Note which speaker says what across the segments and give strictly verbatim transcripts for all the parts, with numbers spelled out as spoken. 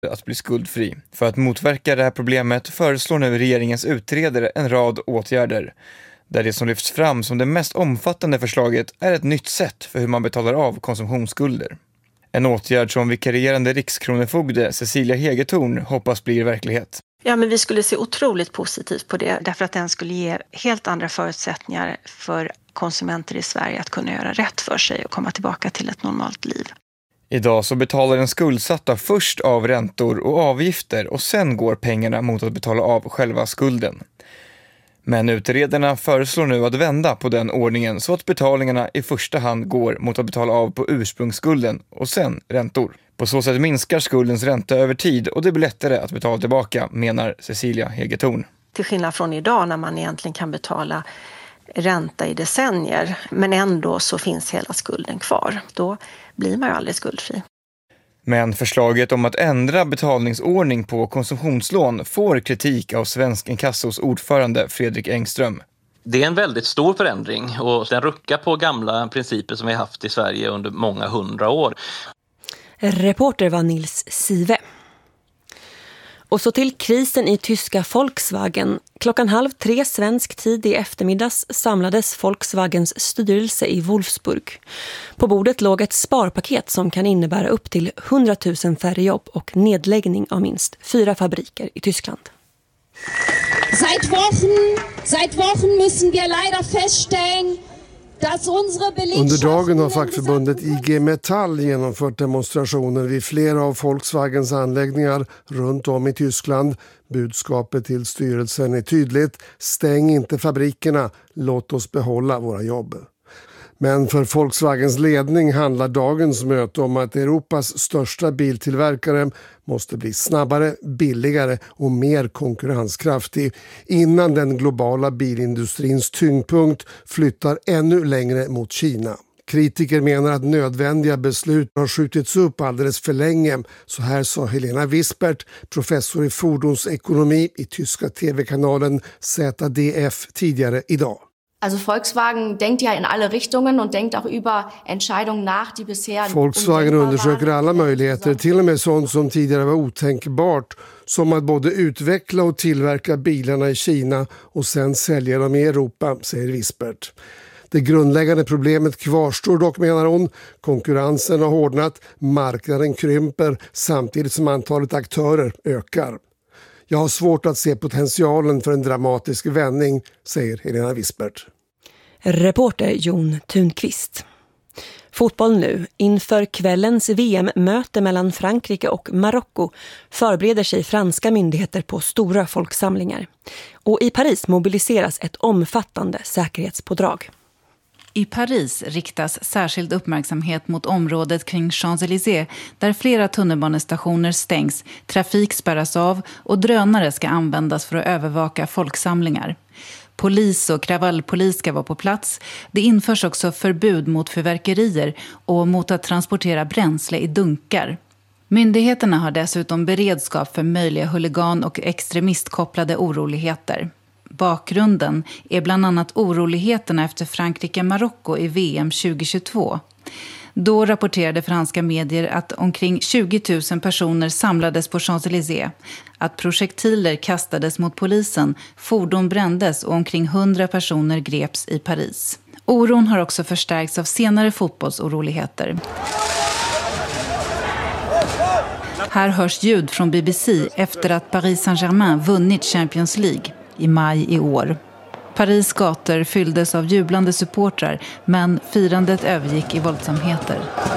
Speaker 1: att bli skuldfri. För att motverka det här problemet föreslår nu regeringens utredare en rad åtgärder. Där det som lyfts fram som det mest omfattande förslaget är ett nytt sätt för hur man betalar av konsumtionsskulder. En åtgärd som vikarierande rikskronofogde Cecilia Hegertorn hoppas blir verklighet.
Speaker 2: Ja, men vi skulle se otroligt positivt på det därför att den skulle ge helt andra förutsättningar för konsumenter i Sverige att kunna göra rätt för sig och komma tillbaka till ett normalt liv.
Speaker 1: Idag så betalar den skuldsatta först av räntor och avgifter och sen går pengarna mot att betala av själva skulden. Men utredarna föreslår nu att vända på den ordningen så att betalningarna i första hand går mot att betala av på ursprungsskulden och sen räntor. På så sätt minskar skuldens ränta över tid och det blir lättare att betala tillbaka, menar Cecilia Hegertorn.
Speaker 2: Till skillnad från idag när man egentligen kan betala ränta i decennier men ändå så finns hela skulden kvar. Då blir man ju aldrig skuldfri.
Speaker 1: Men förslaget om att ändra betalningsordning på konsumtionslån får kritik av Svensk Inkassos ordförande Fredrik Engström.
Speaker 3: Det är en väldigt stor förändring och den ruckar på gamla principer som vi haft i Sverige under många hundra år.
Speaker 4: Reporter var Nils Sive. Och så till krisen i tyska Volkswagen. Klockan halv tre svensk tid i eftermiddags samlades Volkswagens styrelse i Wolfsburg. På bordet låg ett sparpaket som kan innebära upp till hundratusen färre jobb och nedläggning av minst fyra fabriker i Tyskland.
Speaker 5: Seit Wochen, seit Wochen müssen wir leider feststellen,
Speaker 6: under dagen har fackförbundet I G Metall genomfört demonstrationer vid flera av Volkswagens anläggningar runt om i Tyskland. Budskapet till styrelsen är tydligt: stäng inte fabrikerna, låt oss behålla våra jobb. Men för Volkswagens ledning handlar dagens möte om att Europas största biltillverkare måste bli snabbare, billigare och mer konkurrenskraftig innan den globala bilindustrins tyngdpunkt flyttar ännu längre mot Kina. Kritiker menar att nödvändiga beslut har skjutits upp alldeles för länge. Så här sa Helena Wispert, professor i fordonsekonomi i tyska tv-kanalen Z D F tidigare idag.
Speaker 7: Also Volkswagen denkt ja in alle Richtungen und denkt auch über Entscheidungen nach, die bisher...
Speaker 6: Volkswagen undersöker alla möjligheter, till och med sånt som tidigare var otänkbart, som att både utveckla och tillverka bilarna i Kina och sen sälja dem i Europa, säger Wispert. Det grundläggande problemet kvarstår dock, menar hon. Konkurrensen har hårdnat, marknaden krymper samtidigt som antalet aktörer ökar. Jag har svårt att se potentialen för en dramatisk vändning, säger Helena Wispert.
Speaker 4: Reporter Jon Thunqvist. Fotboll nu. Inför kvällens V M-möte mellan Frankrike och Marocko förbereder sig franska myndigheter på stora folksamlingar. Och i Paris mobiliseras ett omfattande säkerhetspådrag.
Speaker 8: I Paris riktas särskild uppmärksamhet mot området kring Champs-Élysées där flera tunnelbanestationer stängs, trafik spärras av och drönare ska användas för att övervaka folksamlingar. Polis och kravallpolis ska vara på plats. Det införs också förbud mot fyrverkerier och mot att transportera bränsle i dunkar. Myndigheterna har dessutom beredskap för möjliga huligan- och extremistkopplade oroligheter. Bakgrunden är bland annat oroligheterna efter Frankrike-Marocko i V M tjugohundratjugotvå. Då rapporterade franska medier att omkring tjugo tusen personer samlades på Champs-Élysées, att projektiler kastades mot polisen, fordon brändes och omkring hundra personer greps i Paris. Oron har också förstärkts av senare fotbollsoroligheter. Här hörs ljud från B B C efter att Paris Saint-Germain vunnit Champions League i maj i år. Paris gator fylldes av jublande supportrar, men firandet övergick i våldsamheter.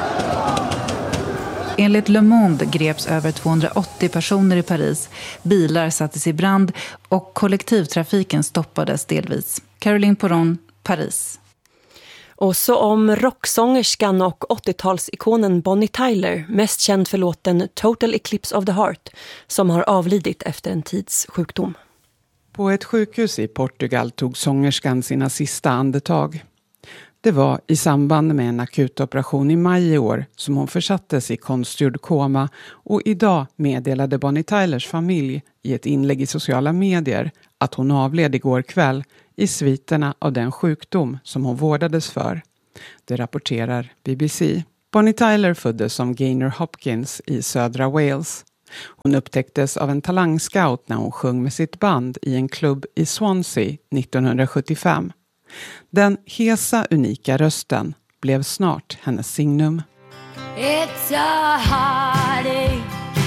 Speaker 8: Enligt Le Monde greps över tvåhundraåttio personer i Paris, bilar sattes i brand och kollektivtrafiken stoppades delvis. Caroline Poron, Paris.
Speaker 4: Och så om rocksångerskan och åttiotalsikonen Bonnie Tyler, mest känd för låten Total Eclipse of the Heart, som har avlidit efter en tids sjukdom.
Speaker 9: På ett sjukhus i Portugal tog sångerskan sina sista andetag. Det var i samband med en akutoperation i maj i år som hon försattes i konstgjord koma, och idag meddelade Bonnie Tylers familj i ett inlägg i sociala medier att hon avled igår kväll i sviterna av den sjukdom som hon vårdades för. Det rapporterar B B C. Bonnie Tyler föddes som Gaynor Hopkins i södra Wales. Hon upptäcktes av en talangscout när hon sjöng med sitt band i en klubb i Swansea nittonhundrasjuttiofem. Den hesa, unika rösten blev snart hennes signum.
Speaker 10: It's a heartache,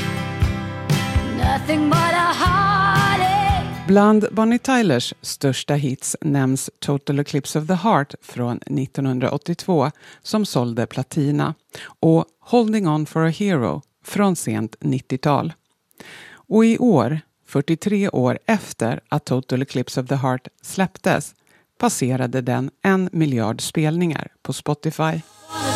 Speaker 10: nothing but a heartache.
Speaker 9: Bland Bonnie Tylers största hits nämns Total Eclipse of the Heart från nittonhundraåttiotvå som sålde platina och Holding On for a Hero från sent nittiotal. Och i år, fyrtiotre år efter att Total Eclipse of the Heart släpptes, passerade den en miljard spelningar på Spotify.